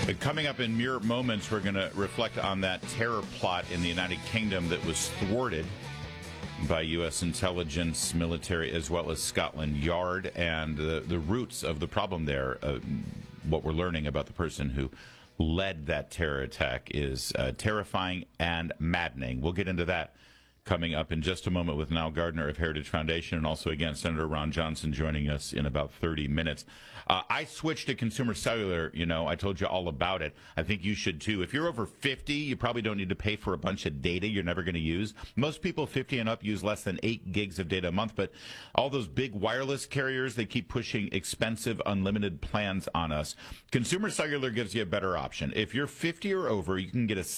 But coming up in mere moments, we're going to reflect on that terror plot in the United Kingdom that was thwarted by U.S. intelligence, military, as well as Scotland Yard, and the roots of the problem there. What we're learning about the person who led that terror attack is terrifying and maddening. We'll get into that coming up in just a moment with Niall Gardner of Heritage Foundation, and also, again, Senator Ron Johnson joining us in about 30 minutes. I switched to Consumer Cellular. You know, I told you all about it. I think you should, too. If you're over 50, you probably don't need to pay for a bunch of data you're never going to use. Most people 50 and up use less than 8 gigs of data a month, but all those big wireless carriers, they keep pushing expensive unlimited plans on us. Consumer Cellular gives you a better option. If you're 50 or over, you can get a